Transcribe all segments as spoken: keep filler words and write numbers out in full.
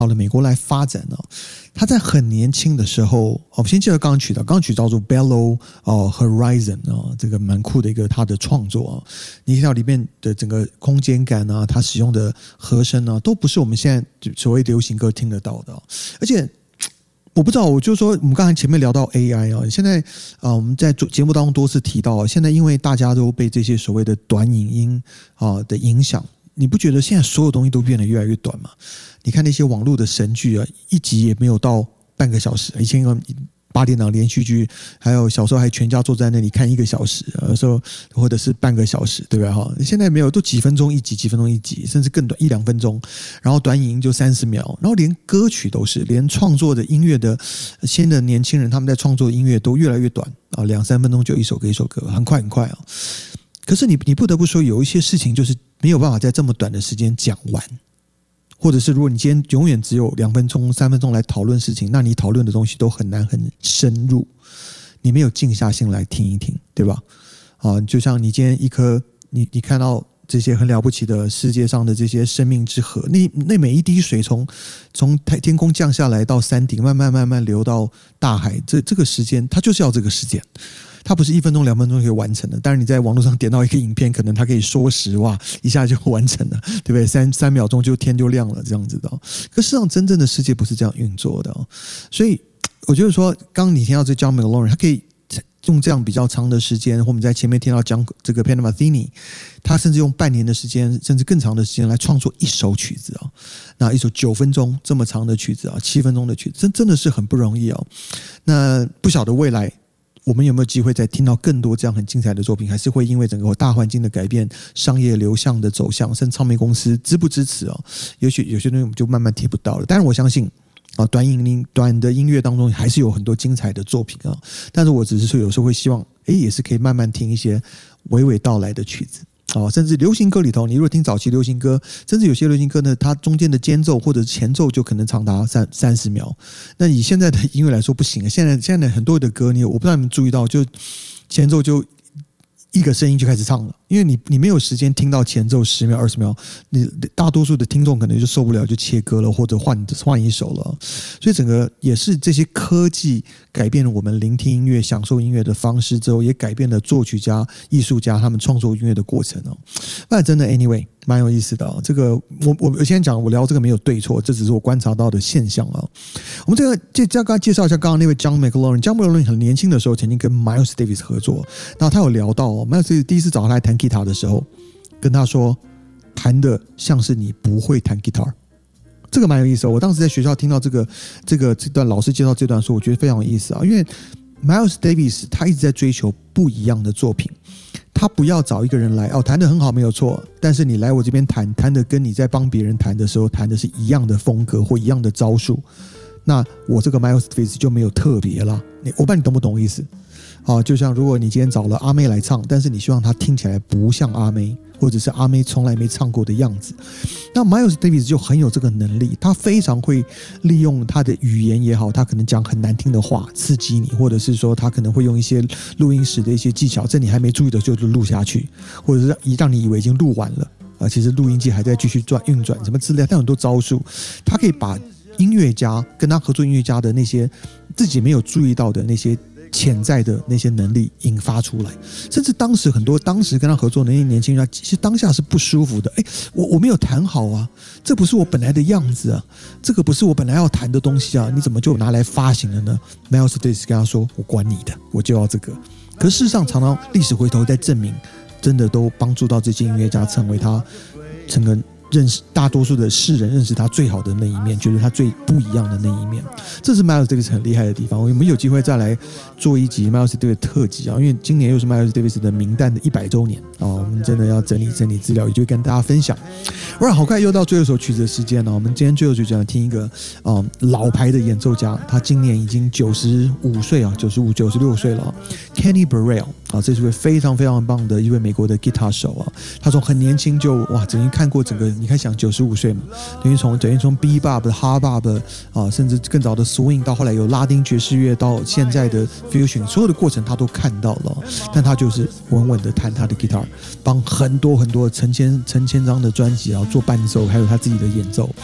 到了美国来发展呢，他在很年轻的时候，我先介绍刚刚曲的，刚刚曲叫做 Bellow、呃、Horizon、呃、这个蛮酷的一个他的创作、啊、你听到里面的整个空间感啊，他使用的和声啊，都不是我们现在所谓流行歌听得到的、啊，而且我不知道，我就说我们刚才前面聊到 A I 啊，现在啊我们在节目当中多次提到，现在因为大家都被这些所谓的短影音啊的影响，你不觉得现在所有东西都变得越来越短吗？你看那些网络的神剧啊，一集也没有到半个小时，以前八点档连续剧，还有小时候还全家坐在那里看一个小时，有时候或者是半个小时，对不对哈？现在没有，都几分钟一集，几分钟一集，甚至更短，一两分钟，然后短影音就三十秒，然后连歌曲都是，连创作的音乐的新的年轻人他们在创作的音乐都越来越短啊，两三分钟就一首歌一首歌，很快很快啊。可是你你不得不说，有一些事情就是没有办法在这么短的时间讲完。或者是如果你今天永远只有两分钟三分钟来讨论事情，那你讨论的东西都很难很深入，你没有静下心来听一听，对吧？啊，就像你今天一颗你你看到这些很了不起的世界上的这些生命之河，那那每一滴水从从天空降下来到山顶，慢慢慢慢流到大海，这这个时间它就是要这个时间。它不是一分钟两分钟可以完成的，但是你在网络上点到一个影片，可能它可以缩时，哇，一下就完成了，对不对？三三秒钟就天就亮了，这样子的。可事实上，真正的世界不是这样运作的，所以我觉得说，刚刚你听到这 John McLaughlin， 他可以用这样比较长的时间，或我们在前面听到讲这个 Pat Metheny， 他甚至用半年的时间，甚至更长的时间来创作一首曲子啊，那一首九分钟这么长的曲子啊，七分钟的曲子，真真的是很不容易啊。那不晓得未来。我们有没有机会再听到更多这样很精彩的作品？还是会因为整个大环境的改变、商业流向的走向，甚至唱片公司支不支持哦？也许有些东西我们就慢慢听不到了。但是我相信啊，短影音、短的音乐当中还是有很多精彩的作品啊。但是我只是说，有时候会希望，哎，也是可以慢慢听一些娓娓道来的曲子。哦，甚至流行歌里头，你如果听早期流行歌，甚至有些流行歌呢，它中间的间奏或者前奏就可能长达三三十秒。那以现在的音乐来说不行，现在现在很多的歌，你我不知道你们注意到，就前奏就一个声音就开始唱了，因为你你没有时间听到前奏十秒二十秒，你大多数的听众可能就受不了，就切歌了或者换换一首了。所以整个也是这些科技改变了我们聆听音乐、享受音乐的方式之后，也改变了作曲家、艺术家他们创作音乐的过程哦。那真的 anyway 蛮有意思的哦。这个我我我先讲，我聊这个没有对错，这只是我观察到的现象啊。我们这个介刚刚介绍一下刚刚那位 John McLaughlin，John McLaughlin 很年轻的时候曾经跟 Miles Davis 合作，然后他有聊到哦 ，Miles Davis 第一次找他来弹吉他的时候，跟他说弹的像是你不会弹吉他。这个蛮有意思哦，我当时在学校听到这个这个这段老师介绍这段的时候，我觉得非常有意思啊，因为 Miles Davis 他一直在追求不一样的作品，他不要找一个人来哦，弹得很好没有错，但是你来我这边弹，弹的跟你在帮别人弹的时候弹的是一样的风格或一样的招数，那我这个 Miles Davis 就没有特别啦。我不知道你懂不懂我意思？啊，就像如果你今天找了阿妹来唱，但是你希望她听起来不像阿妹，或者是阿妹从来没唱过的样子，那 Miles Davis 就很有这个能力，他非常会利用他的语言也好，他可能讲很难听的话刺激你，或者是说他可能会用一些录音室的一些技巧，这你还没注意的就录下去，或者是让你以为已经录完了啊，其实录音机还在继续转运转什么之类的，他有很多招数，他可以把音乐家跟他合作音乐家的那些自己没有注意到的那些潜在的那些能力引发出来，甚至当时很多当时跟他合作的那些年轻人，其实当下是不舒服的。哎，我我没有弹好啊，这不是我本来的样子啊，这个不是我本来要弹的东西啊，你怎么就拿来发行了呢 ？Miles Davis 跟他说：“我管你的，我就要这个。”可是事实上，常常历史回头在证明，真的都帮助到这些音乐家成为他整个认识大多数的世人认识他最好的那一面，觉得他最不一样的那一面，这是 Miles Davis 很厉害的地方。我们有机会再来做一集 Miles Davis 特辑啊，因为今年又是 Miles Davis 的名单的一百周年啊，我们真的要整理整理资料，也就会跟大家分享。哇，好快又到最后一首曲子的时间了，我们今天最后就讲听一个、嗯、老牌的演奏家，他今年已经九十五岁啊，九十五、九十六岁了 ，Kenny Burrell 啊，这是位非常非常棒的一位美国的吉他手啊，他从很年轻就哇，曾经看过整个。你看想九十五岁嘛，等于从等于从 Bebop 的 Hardbop 啊，甚至更早的 Swing 到后来有拉丁爵士乐，到现在的 Fusion， 所有的过程他都看到了，但他就是稳稳的弹他的 guitar， 帮很多很多成千成千张的专辑啊做伴奏，还有他自己的演奏。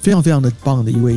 非常非常的棒的一位